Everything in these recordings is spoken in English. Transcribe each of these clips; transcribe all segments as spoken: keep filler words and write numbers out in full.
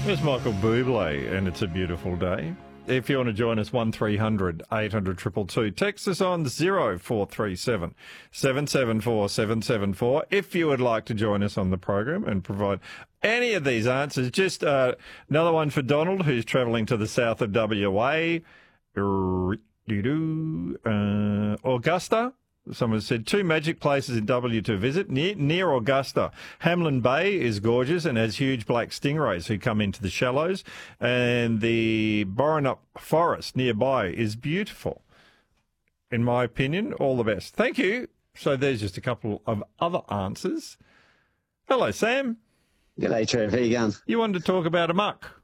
It's Michael Bublé, and it's a beautiful day. If you want to join us, one three hundred eight hundred two two two. Text us on zero four three seven seven seven four seven seven four if you would like to join us on the program and provide any of these answers. Just uh, another one for Donald, who's travelling to the south of W A. Uh, Augusta. Someone said two magic places in W to visit near, near Augusta. Hamlin Bay is gorgeous and has huge black stingrays who come into the shallows. And the Borenup Forest nearby is beautiful. In my opinion, all the best. Thank you. So there's just a couple of other answers. Hello, Sam. G'day, Trev. How you going? You wanted to talk about amok.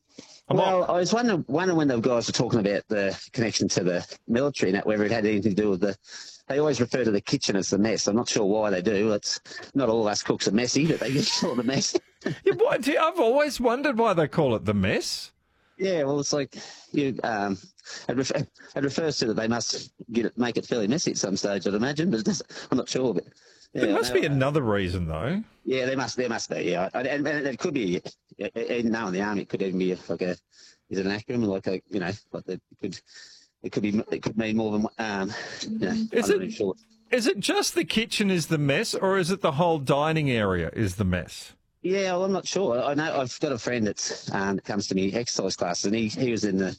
Well, I was wondering, wondering when the guys were talking about the connection to the military and that, whether it had anything to do with the... They always refer to the kitchen as the mess. I'm not sure why they do. It's not all of us cooks are messy, but they just call it the mess. Yeah, what, I've always wondered why they call it the mess. Yeah, well, it's like you. Um, it, ref- it refers to that they must get it, make it fairly messy at some stage, I'd imagine, but it doesn't, I'm not sure. But yeah, there must be another reason, though. Yeah, there must. There must be. Yeah, and, and it could be. Even now in the army, it could even be like a. Is it an acronym, like a you know, like they could. It could be. It could mean more than. Um, you know, is it? Sure. Is it just the kitchen is the mess, or is it the whole dining area is the mess? Yeah, well, I'm not sure. I know I've got a friend that um, comes to me exercise classes, and he, he was in the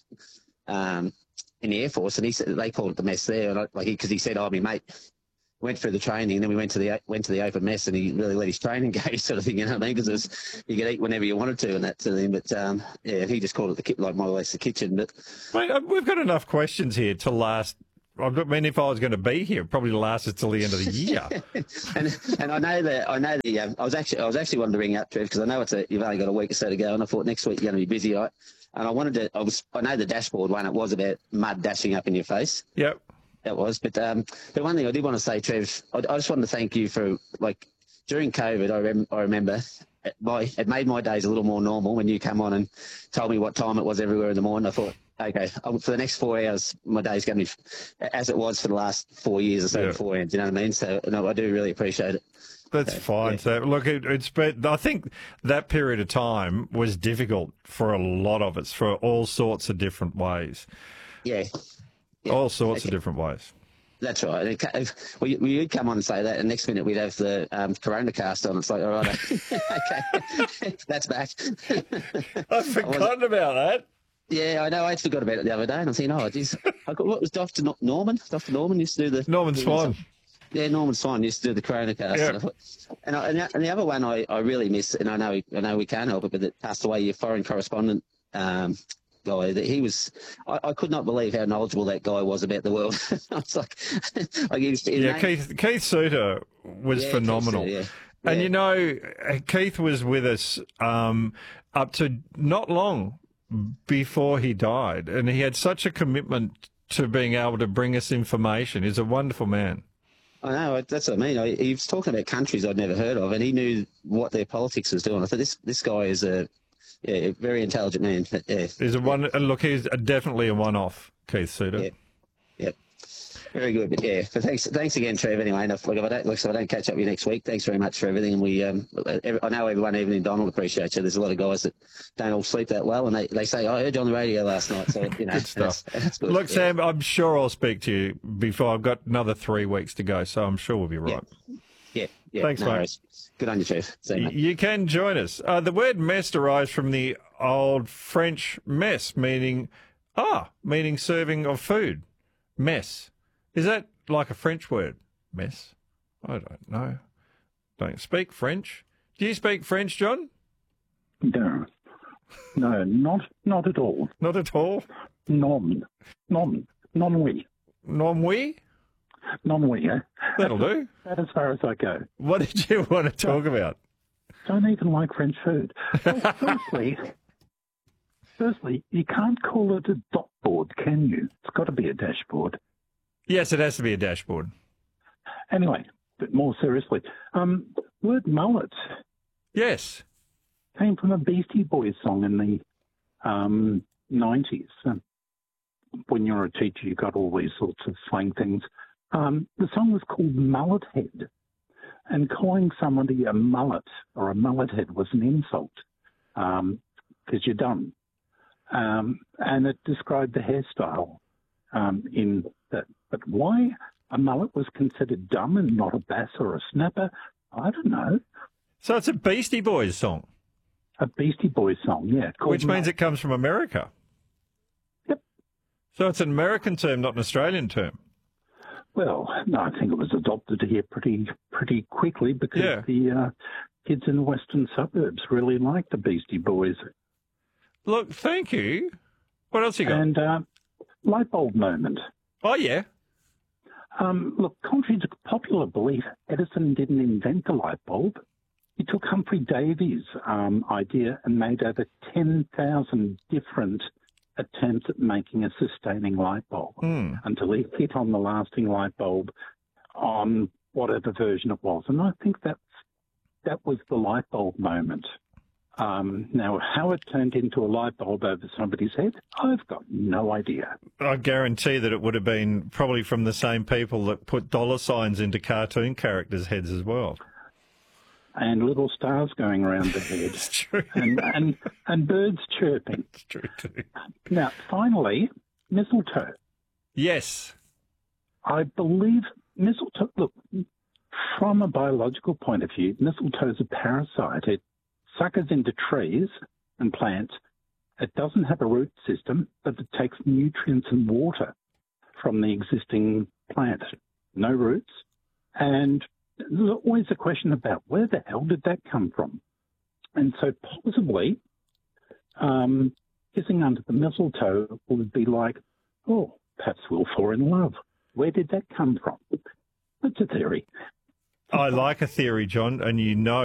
um, in the Air Force, and he said they called it the mess there, and I, like because he, he said, "Oh, my mate went through the training, and then we went to the went to the open mess, and he really let his training go," sort of thing. You know what I mean? Because you could eat whenever you wanted to, and that sort of thing. But um, yeah, he just called it the ki- like more or less the kitchen. But mate, we've got enough questions here to last. I mean, if I was going to be here, it'd probably last us till the end of the year. and and I know that I know the um, I was actually I was actually wanting to ring up, Trev, because I know it's a, you've only got a week or so to go, and I thought next week you're going to be busy, right? And I wanted to. I was I know the dashboard one. It was about mud dashing up in your face. Yep. That was, but um, the one thing I did want to say, Trev, I, I just wanted to thank you for, like, during COVID, I, rem- I remember it, my, it made my days a little more normal when you come on and told me what time it was everywhere in the morning. I thought, okay, I, for the next four hours, my day's going to be as it was for the last four years or so yeah. beforehand. You know what I mean? So no, I do really appreciate it. That's so, fine. Yeah. So look, it, it's been, I think that period of time was difficult for a lot of us for all sorts of different ways. Yeah. Yeah. All sorts okay. of different ways. That's right. If we, we'd come on and say that, and next minute we'd have the um, Corona cast on. It's like, all right, okay, that's back. I've forgotten about that. Yeah, I know. I forgot about it the other day, and I'm thinking, oh, geez, I got what was Doctor No- Norman? Doctor Norman used to do the Norman Swan. Yeah, Norman Swan used to do the Corona cast. Yeah. And, I thought, and, I, and, the, and the other one I, I really miss, and I know I know we can't help it, but it passed away. Your foreign correspondent. Um, guy that he was I, I could not believe how knowledgeable that guy was about the world. I was like, like he was, yeah name, Keith Keith Suter was yeah, phenomenal. Keith Suter, yeah. And yeah. you know, Keith was with us um, up to not long before he died, and he had such a commitment to being able to bring us information. He's a wonderful man. I know, that's what I mean. I, he was talking about countries I'd never heard of, and he knew what their politics was doing. I thought this this guy is a Yeah, very intelligent man. Yeah. He's a one. Look, he's definitely a one-off, Keith Suter. Yeah, yeah, very good. But yeah, but thanks, thanks again, Trev. Anyway, enough. Like if I don't, like, so I don't catch up with you next week. Thanks very much for everything. And we, um, every, I know everyone, even in Donald, appreciates you. There's a lot of guys that don't all sleep that well, and they, they say, oh, I heard you on the radio last night. So you know, good stuff. That's, that's good. Look, yeah. Sam, I'm sure I'll speak to you before I've got another three weeks to go. So I'm sure we'll be right. Yeah. Yeah, yeah. Thanks, no mate. Worries. Good on you, Trev. See you, mate. You can join us. Uh, the word mess derives from the old French mess, meaning, ah, meaning serving of food. Mess. Is that like a French word? Mess? I don't know. Don't speak French. Do you speak French, John? No. No, not not at all. Not at all? Non. Non. Non-oui. Non-oui? Non-oui, eh? That'll do. That's as far as I go. What did you want to talk about? Don't even like French food. Well, firstly, firstly, you can't call it a dot board, can you? It's got to be a dashboard. Yes, it has to be a dashboard. Anyway, but more seriously, um, word mullet. Yes. Came from a Beastie Boys song in the um, nineties. Um, when you're a teacher, you got all these sorts of slang things. Um, the song was called Mullet Head, and calling somebody a mullet or a mullet head was an insult. Um, because you're done. Um, and it described the hairstyle um, in that. But why a mullet was considered dumb and not a bass or a snapper, I don't know. So it's a Beastie Boys song? A Beastie Boys song, yeah. Which means Mullet. it comes from America? Yep. So it's an American term, not an Australian term? Well, no, I think it was adopted here pretty pretty quickly because Yeah. the uh, kids in the western suburbs really like the Beastie Boys. Look, thank you. What else you got? And uh, light bulb moment. Oh, yeah. Um, look, contrary to popular belief, Edison didn't invent the light bulb. He took Humphrey Davy's um, idea and made over ten thousand different attempts at making a sustaining light bulb Mm. until he hit on the lasting light bulb on whatever version it was. And I think that's, that was the light bulb moment. Um, now, how it turned into a light bulb over somebody's head, I've got no idea. I guarantee that it would have been probably from the same people that put dollar signs into cartoon characters' heads as well. And little stars going around the head. It's true. and, and, and birds chirping. It's true too. Now, finally, mistletoe. Yes. I believe mistletoe, look, from a biological point of view, mistletoe is a parasite. It suckers into trees and plants. It doesn't have a root system, but it takes nutrients and water from the existing plant. No roots. And there's always a question about where the hell did that come from? And so possibly um, kissing under the mistletoe would be like, oh, perhaps we'll fall in love. Where did that come from? That's a theory. I like a theory, John, and you know